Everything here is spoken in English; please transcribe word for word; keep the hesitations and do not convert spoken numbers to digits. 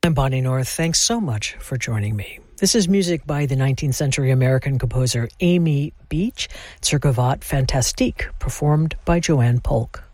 I'm Bonnie North. Thanks so much for joining me. This is music by the nineteenth century American composer Amy Beach, Cirque Fantastique, performed by Joanne Polk.